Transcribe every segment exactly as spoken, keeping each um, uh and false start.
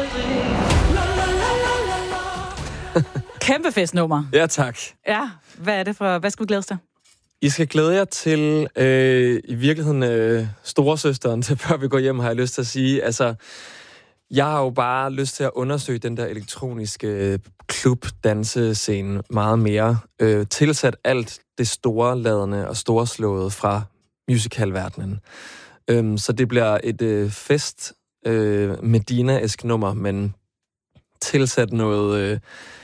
Kæmpe festnummer. Ja, tak. Ja, hvad er det for, hvad skal vi glæde os til? I skal glæde jer til, øh, i virkeligheden, øh, storesøsteren til før vi går hjem, har jeg lyst til at sige. Altså, jeg har jo bare lyst til at undersøge den der elektroniske klub-dansescene meget mere. Øh, tilsat alt det storladende og storslåede fra musicalverdenen. Øh, så det bliver et øh, fest øh, Medina-esk nummer, men tilsat noget øh,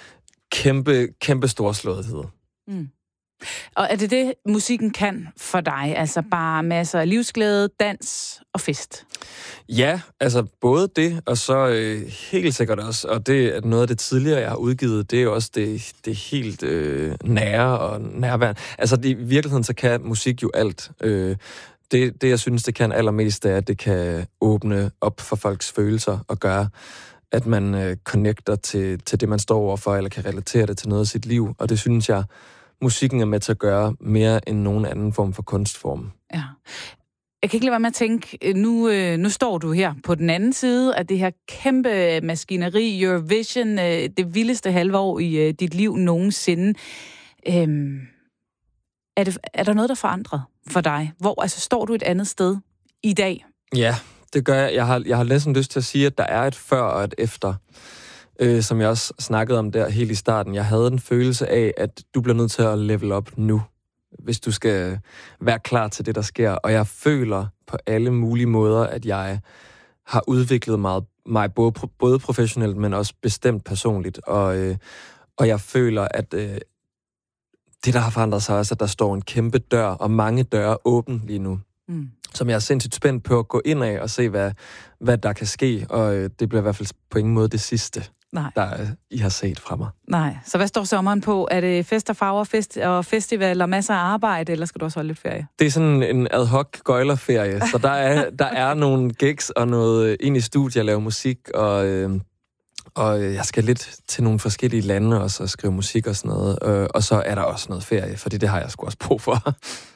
kæmpe, kæmpe storslåethed. Mm. Og er det det, musikken kan for dig? Altså bare masser af livsglæde, dans og fest? Ja, altså både det, og så øh, helt sikkert også, og det er noget af det tidligere, jeg har udgivet, det er også det, det helt øh, nære og nærværende. Altså det, i virkeligheden, så kan musik jo alt. Øh, det, det, jeg synes, det kan allermest, det er, at det kan åbne op for folks følelser og gøre, at man øh, connecter til, til det, man står overfor, eller kan relatere det til noget af sit liv. Og det synes jeg, musikken er med til at gøre mere end nogen anden form for kunstform. Ja. Jeg kan ikke lade være med at tænke, nu, øh, nu står du her på den anden side af det her kæmpe maskineri, Eurovision, øh, det vildeste halve år i øh, dit liv nogensinde. Øhm, er, det, er der noget, der forandret for dig? Hvor altså, står du et andet sted i dag? Ja, det gør jeg. Jeg har, jeg har næsten lyst til at sige, at der er et før og et efter. Øh, som jeg også snakkede om der helt i starten. Jeg havde en følelse af, at du bliver nødt til at level op nu, hvis du skal være klar til det, der sker. Og jeg føler på alle mulige måder, at jeg har udviklet meget, mig både, både professionelt, men også bestemt personligt. Og, øh, og jeg føler, at øh, det, der har forandret sig også, at der står en kæmpe dør, og mange døre åbne lige nu. Mm. Som jeg er sindssygt spændt på at gå ind af og se, hvad, hvad der kan ske. Og øh, det bliver i hvert fald på ingen måde det sidste. Nej. Der I har set fra mig. Nej. Så hvad står sommeren på? Er det fest og farver, fest og festival og masser af arbejde, eller skal du også holde lidt ferie? Det er sådan en ad hoc gøjlerferie, så der er, der er nogle gigs og noget ind i studiet, jeg laver musik, og, øh, og jeg skal lidt til nogle forskellige lande også og skrive musik og sådan noget. Øh, og så er der også noget ferie, fordi det har jeg sgu også brug for.